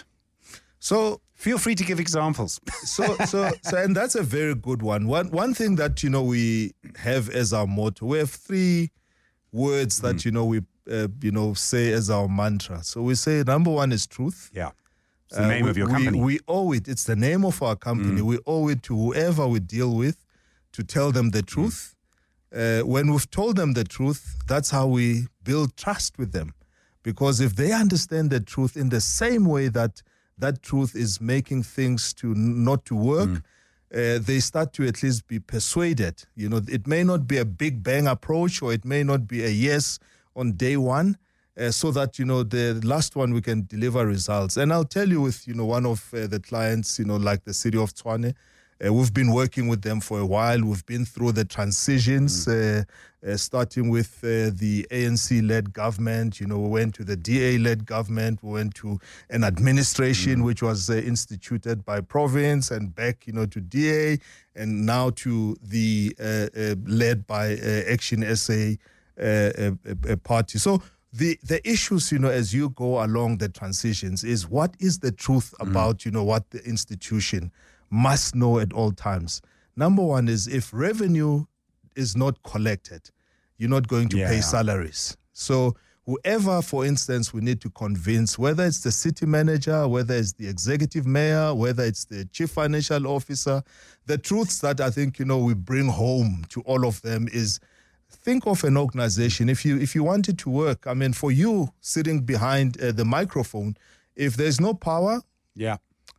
J: So
I: feel free to give examples.
J: so, so, so, and that's a very good one. One, one thing that, you know, we have as our motto, we have three words that, mm. you know, we, uh, you know, say as our mantra. So we say, number one is truth.
I: Yeah. It's the name uh, we, of your company.
J: We, we owe it. It's the name of our company. Mm. We owe it to whoever we deal with, to tell them the truth. Mm. Uh, when we've told them the truth, that's how we build trust with them. Because if they understand the truth in the same way that that truth is making things to not to work, mm. uh, they start to at least be persuaded. You know, it may not be a big bang approach, or it may not be a yes on day one, uh, so that, you know, the last one we can deliver results. And I'll tell you, with, you know, one of uh, the clients, you know, like the city of Tshwane, Uh, we've been working with them for a while. We've been through the transitions, mm. uh, uh, starting with uh, the A N C-led government. You know, we went to the D A-led government. We went to an administration mm. which was uh, instituted by province, and back, you know, to D A, and now to the uh, uh, led by uh, Action S A uh, a, a party. So the the issues, you know, as you go along the transitions, is what is the truth mm. about, you know, what the institution must know at all times. Number one is, if revenue is not collected, you're not going to yeah. pay salaries. So whoever, for instance, we need to convince, whether it's the city manager, whether it's the executive mayor, whether it's the chief financial officer, the truths that I think, you know, we bring home to all of them is, think of an organization. If you if you want it to work, I mean, for you sitting behind uh, the microphone, if there's no power,
I: yeah,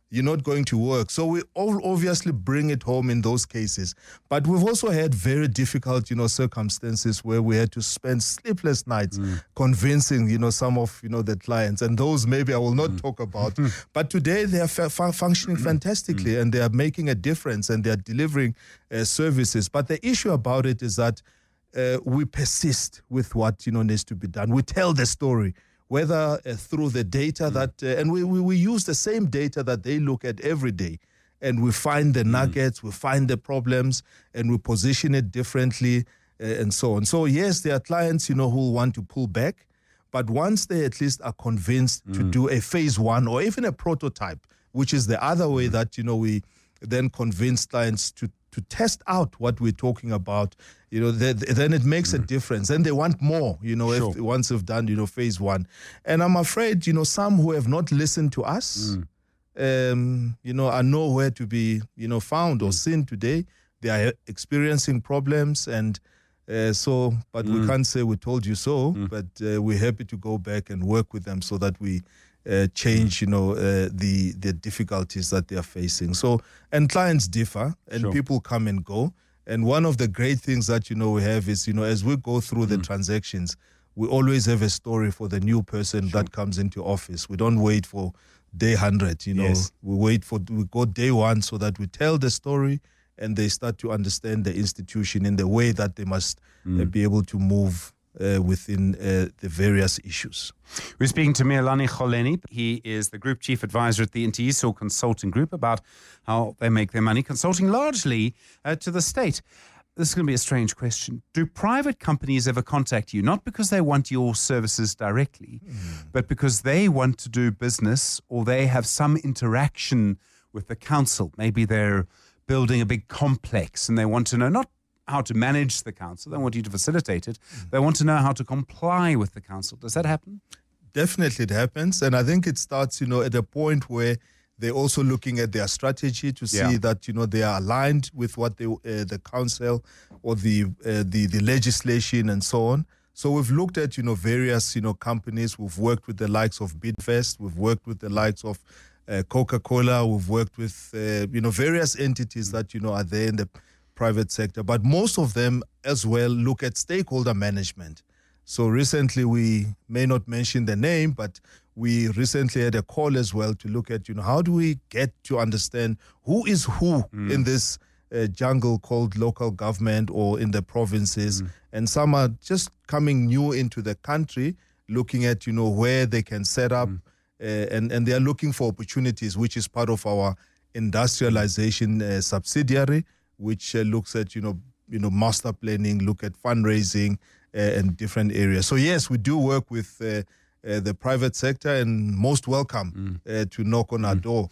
J: you're not going to work. So we all obviously bring it home in those cases. But we've also had very difficult, you know, circumstances where we had to spend sleepless nights mm. convincing, you know, some of, you know, the clients. And those maybe I will not mm. talk about. But today they are f- functioning fantastically mm. and they are making a difference and they are delivering uh, services. But the issue about it is that uh, we persist with what, you know, needs to be done. We tell the story. Whether uh, through the data mm. that, uh, and we, we, we use the same data that they look at every day, and we find the nuggets, mm. we find the problems, and we position it differently, uh, and so on. So yes, there are clients, you know, who want to pull back, but once they at least are convinced mm. to do a phase one or even a prototype, which is the other way mm. that, you know, we then convince clients to to test out what we're talking about, you know, th- then it makes mm. a difference. Then they want more, you know, sure. if once they've done, you know, phase one. And I'm afraid, you know, some who have not listened to us, mm. um, you know, are nowhere to be, you know, found or seen today. They are experiencing problems. And uh, so, but mm. we can't say we told you so, mm. but uh, we're happy to go back and work with them so that we Uh, change, you know, uh, the the difficulties that they are facing. So, and clients differ, and sure. people come and go. And one of the great things that, you know, we have is, you know, as we go through mm. the transactions, we always have a story for the new person sure. that comes into office. We don't wait for day one hundred, you know. Yes. We wait for, we go day one so that we tell the story and they start to understand the institution in the way that they must mm. uh, be able to move Uh, within uh, the various issues.
I: We're speaking to Mealani Kholeni. He is the Group Chief Advisor at the Intiyiso Consulting Group about how they make their money, consulting largely uh, to the state. This is going to be a strange question. Do private companies ever contact you, not because they want your services directly, mm. but because they want to do business or they have some interaction with the council? Maybe they're building a big complex and they want to know not how to manage the council. They want you to facilitate it. They want to know how to comply with the council. Does that happen?
J: Definitely it happens. And I think it starts, you know, at a point where they're also looking at their strategy to see yeah. that, you know, they are aligned with what they, uh, the council or the, uh, the the legislation and so on. So we've looked at, you know, various, you know, companies. We've worked with the likes of Bidvest. We've worked with the likes of uh, Coca-Cola. We've worked with, uh, you know, various entities that, you know, are there in the private sector, but most of them as well look at stakeholder management. So recently, we may not mention the name, but we recently had a call as well to look at, you know, how do we get to understand who is who mm. in this uh, jungle called local government or in the provinces. Mm. And some are just coming new into the country, looking at, you know, where they can set up mm. uh, and, and they are looking for opportunities, which is part of our industrialization uh, subsidiary, which uh, looks at, you know, you know, master planning, look at fundraising uh, and different areas. So yes, we do work with uh, uh, the private sector, and most welcome mm. uh, to knock on our mm. door.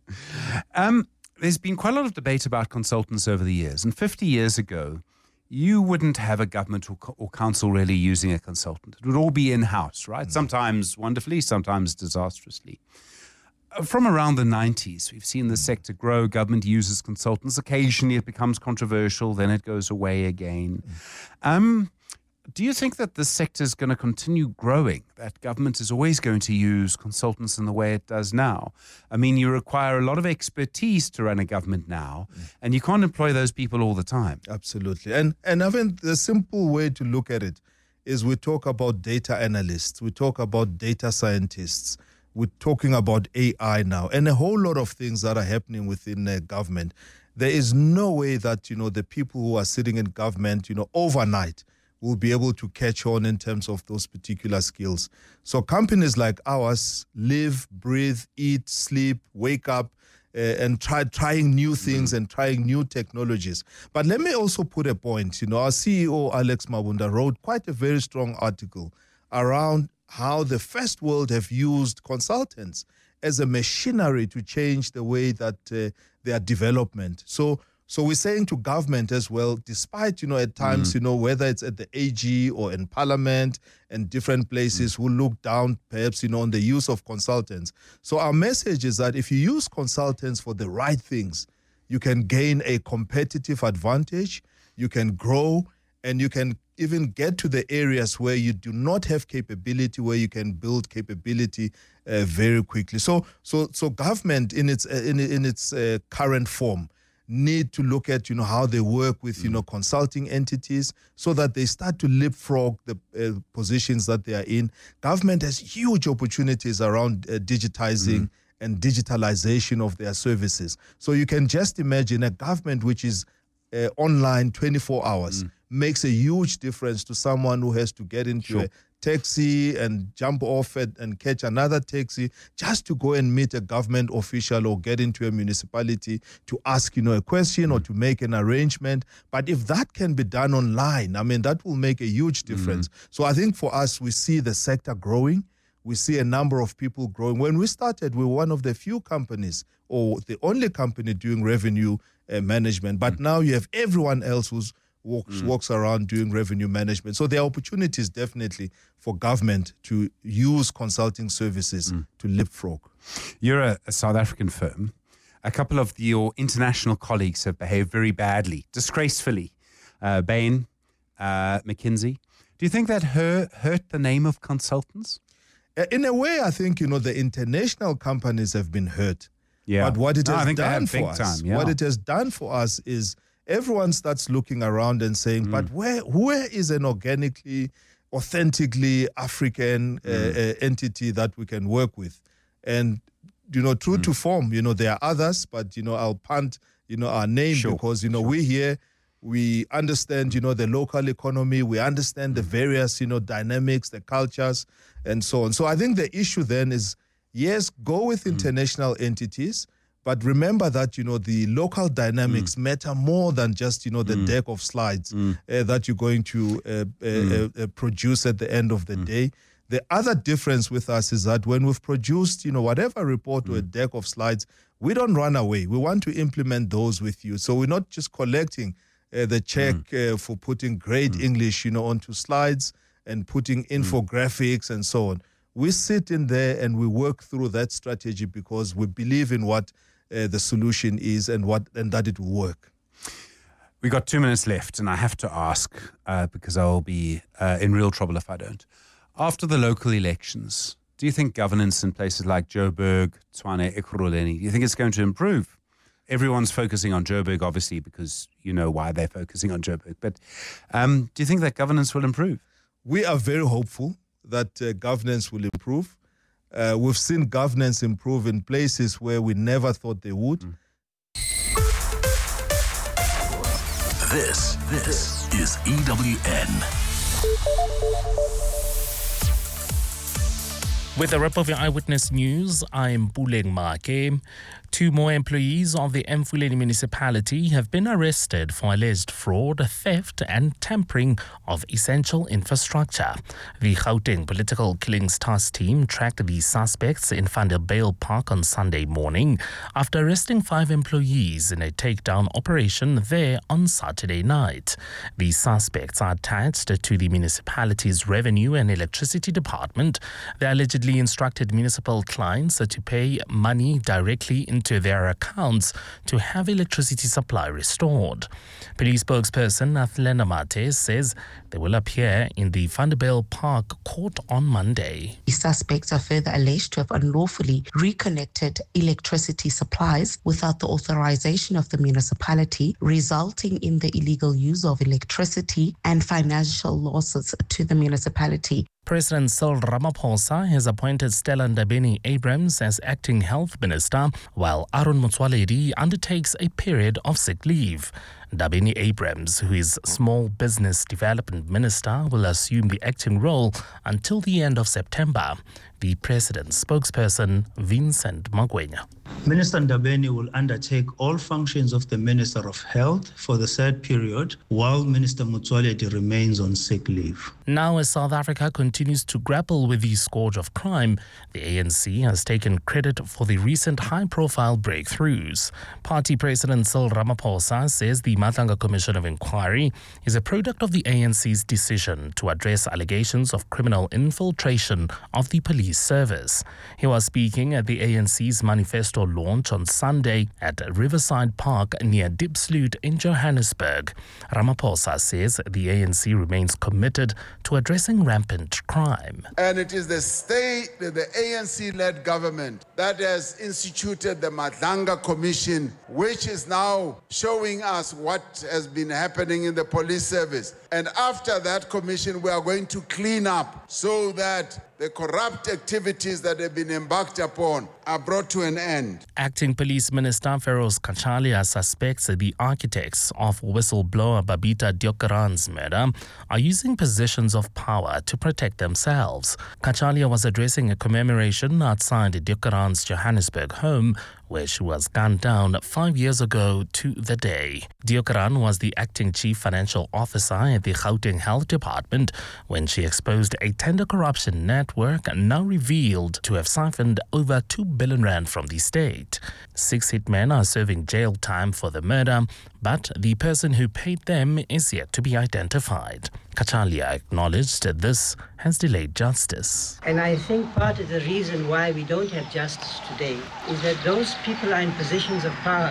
I: um, there's been quite a lot of debate about consultants over the years. And fifty years ago, you wouldn't have a government or, or council really using a consultant. It would all be in-house, right? Mm. Sometimes wonderfully, sometimes disastrously. From around the nineties, we've seen the sector grow. Government uses consultants. Occasionally it becomes controversial, then it goes away again. Um, do you think that this sector is going to continue growing, that government is always going to use consultants in the way it does now? I mean, you require a lot of expertise to run a government now, and you can't employ those people all the time.
J: Absolutely. And, and I think the simple way to look at it is we talk about data analysts, we talk about data scientists, we're talking about A I now, and a whole lot of things that are happening within uh, government. There is no way that, you know, the people who are sitting in government, you know, overnight will be able to catch on in terms of those particular skills. So companies like ours live, breathe, eat, sleep, wake up, uh, and try trying new things mm-hmm. and trying new technologies. But let me also put a point. You know, our C E O, Alex Mabunda, wrote quite a very strong article around how the first world have used consultants as a machinery to change the way that uh, their development. So so we're saying to government as well, despite, you know, at times, mm. you know, whether it's at the A G or in parliament and different places mm. who look down perhaps, you know, on the use of consultants. So our message is that if you use consultants for the right things, you can gain a competitive advantage, you can grow, and you can even get to the areas where you do not have capability, where you can build capability uh, very quickly. So, so, so government in its uh, in in its uh, current form need to look at, you know, how they work with, you know, consulting entities so that they start to leapfrog the uh, positions that they are in. Government has huge opportunities around uh, digitizing mm. and digitalization of their services. So you can just imagine a government which is uh, online twenty-four hours mm. makes a huge difference to someone who has to get into sure. a taxi and jump off it and catch another taxi just to go and meet a government official or get into a municipality to ask, you know, a question mm. or to make an arrangement. But if that can be done online, I mean, that will make a huge difference. Mm. So I think for us, we see the sector growing. We see a number of people growing. When we started, we were one of the few companies or the only company doing revenue uh, management. But mm. now you have everyone else who's walks, mm. walks around doing revenue management. So there are opportunities definitely for government to use consulting services mm. to leapfrog.
I: You're a, a South African firm. A couple of your international colleagues have behaved very badly, disgracefully. Uh, Bain, uh, McKinsey. Do you think that hurt, hurt the name of consultants?
J: In a way, I think, you know, the international companies have been hurt.
I: Yeah.
J: But what it
I: no,
J: has
I: I think
J: done for us,
I: time, yeah.
J: what it has done for us is everyone starts looking around and saying, mm. but where where is an organically, authentically African mm. uh, uh, entity that we can work with? And, you know, true mm. to form, you know, there are others, but, you know, I'll punt, you know, our name sure. because, you know, sure. we here, we understand, you know, the local economy. We understand the various, you know, dynamics, the cultures, and so on. So I think the issue then is, yes, go with international mm. entities, but remember that, you know, the local dynamics mm. matter more than just, you know, the mm. deck of slides mm. uh, that you're going to uh, uh, mm. uh, uh, produce at the end of the mm. day. The other difference with us is that when we've produced, you know, whatever report mm. or a deck of slides, we don't run away. We want to implement those with you. So we're not just collecting Uh, the check mm. uh, for putting great mm. English, you know, onto slides and putting infographics mm. and so on. We sit in there and we work through that strategy because we believe in what uh, the solution is and what and that it will work.
I: We got two minutes left, and I have to ask uh, because I'll be uh, in real trouble if I don't. After the local elections, do you think governance in places like Joburg, Tshwane, Ekurhuleni, do you think it's going to improve? Everyone's focusing on Joburg, obviously, because you know why they're focusing on Joburg. But um, do you think that governance will improve?
J: We are very hopeful that uh, governance will improve. Uh, we've seen governance improve in places where we never thought they would. Mm.
K: This, this is E W N.
L: With a wrap of your Eyewitness News, I'm Puleng Make. Two more employees of the Emfuleni municipality have been arrested for alleged fraud, theft and tampering of essential infrastructure. The Gauteng Political Killings Task Team tracked the suspects in Vanderbijl Park on Sunday morning after arresting five employees in a takedown operation there on Saturday night. The suspects are attached to the municipality's Revenue and Electricity Department. They allegedly instructed municipal clients to pay money directly into their accounts to have electricity supply restored. Police spokesperson Athlena Mate says they will appear in the Vanderbijl Park court on Monday.
M: The suspects are further alleged to have unlawfully reconnected electricity supplies without the authorization of the municipality, resulting in the illegal use of electricity and financial losses to the municipality.
L: President Cyril Ramaphosa has appointed Stella Ndabeni-Abrahams as acting health minister, while Aaron Motsoaledi undertakes a period of sick leave. Ndabeni-Abrahams, who is small business development minister, will assume the acting role until the end of September. The president's spokesperson, Vincent Magwenya.
N: Minister Ndabeni will undertake all functions of the Minister of Health for the said period, while Minister Motsoaledi remains on sick leave.
L: Now, as South Africa continues to grapple with the scourge of crime, the A N C has taken credit for the recent high-profile breakthroughs. Party President Cyril Ramaphosa says the Madlanga Commission of Inquiry is a product of the A N C's decision to address allegations of criminal infiltration of the police service. He was speaking at the A N C's manifesto launch on Sunday at Riverside Park near Diepsloot in Johannesburg. Ramaphosa says the A N C remains committed to addressing rampant crime.
O: And it is the state, the A N C-led government that has instituted the Madlanga Commission, which is now showing us what has been happening in the police service. And after that commission, we are going to clean up so that the corrupt activities that have been embarked upon are brought to an end.
L: Acting Police Minister Feroz Kachalia suspects that the architects of whistleblower Babita Deokaran's murder are using positions of power to protect themselves. Kachalia was addressing a commemoration outside Deokaran's Johannesburg home, where she was gunned down five years ago to the day. Deokaran was the acting chief financial officer at the Gauteng Health Department when she exposed a tender corruption network now revealed to have siphoned over two billion rand from the state. Six hitmen are serving jail time for the murder, but the person who paid them is yet to be identified. Kachalia acknowledged that this has delayed justice.
P: And I think part of the reason why we don't have justice today is that those people are in positions of power